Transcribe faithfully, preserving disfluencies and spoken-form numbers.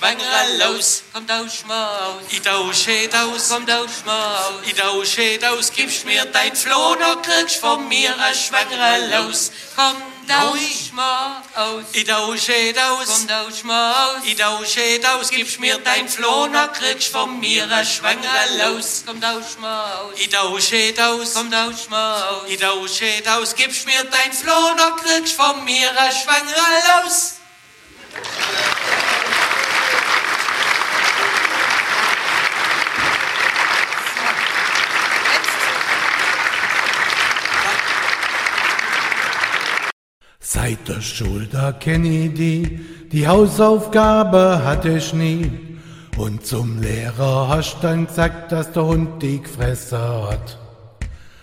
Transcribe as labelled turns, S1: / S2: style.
S1: Schwangere los.
S2: Komm, tausch mal aus.
S1: Ich tausche aus.
S2: Komm, tausch mal aus.
S1: Ich tausche aus. Gibst mir dein Floh, dann kriegst von mir eine Schwangere los.
S2: Komm, tausch mal aus.
S1: Ich tausche aus.
S2: Komm, tausch mal aus.
S1: Ich tausche aus. Gibst mir dein Floh, dann kriegst von mir eine Schwangere los.
S2: Komm, tausch mal aus.
S1: Ich tausche aus.
S2: Komm, tausch mal aus.
S1: Ich tausche aus. Gibst mir dein Floh, dann kriegst von mir eine Schwangere los.
S3: Seit der Schule, da kenn ich die, die Hausaufgabe hatte ich nie. Und zum Lehrer hast dann gesagt, dass der Hund die gefressen hat.